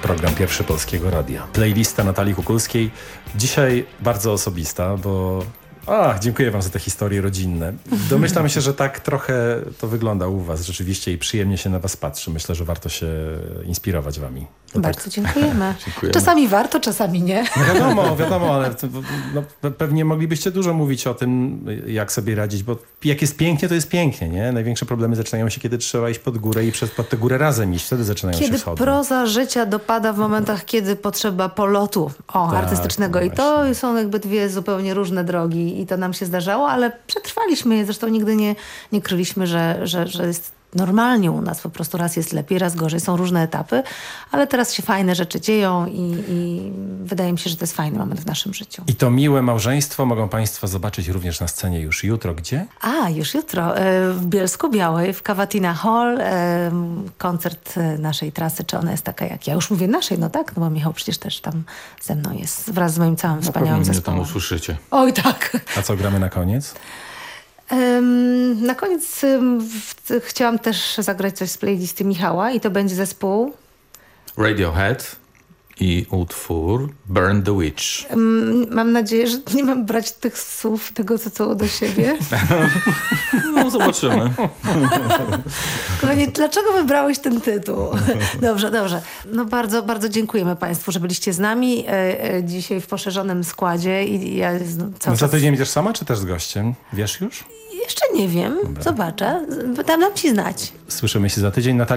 program Pierwszy Polskiego Radia. Playlista Natalii Kukulskiej. Dzisiaj bardzo osobista, bo... dziękuję wam za te historie rodzinne. Domyślam się, że tak trochę to wygląda u was rzeczywiście i przyjemnie się na was patrzy. Myślę, że warto się inspirować wami. Bardzo dziękujemy. Dziękujemy. Czasami warto, czasami nie. Wiadomo, ale pewnie moglibyście dużo mówić o tym, jak sobie radzić, bo jak jest pięknie, to jest pięknie, nie? Największe problemy zaczynają się, kiedy trzeba iść pod górę i pod tę górę razem iść. Wtedy zaczynają się Kiedy schody. proza życia dopada w momentach, kiedy potrzeba polotu artystycznego. I to są jakby dwie zupełnie różne drogi i to nam się zdarzało, ale przetrwaliśmy je. Zresztą nigdy nie kryliśmy, że jest normalnie u nas. Po prostu raz jest lepiej, raz gorzej. Są różne etapy, ale teraz się fajne rzeczy dzieją i wydaje mi się, że to jest fajny moment w naszym życiu. I to miłe małżeństwo mogą państwo zobaczyć również na scenie już jutro. Gdzie? Już jutro w Bielsku-Białej, w Cavatina Hall, koncert naszej trasy. Czy ona jest taka jak ja? Już mówię naszej, no tak? No bo Michał przecież też tam ze mną jest wraz z moim całym wspaniałym Pewnie mnie zespołem. tam usłyszycie. Oj tak. A co gramy na koniec? Na koniec chciałam też zagrać coś z playlisty Michała i to będzie zespół... Radiohead i utwór Burn the Witch. Mam nadzieję, że nie mam brać tych słów, tego tytułu do siebie. No zobaczymy. Kochanie, dlaczego wybrałeś ten tytuł? Dobrze. No bardzo, bardzo dziękujemy państwu, że byliście z nami dzisiaj w poszerzonym składzie. I ja cały Za czas... tydzień będziesz sama, czy też z gościem? Wiesz już? Jeszcze nie wiem. Zobaczę. Dam ci znać. Słyszymy się za tydzień. Natalia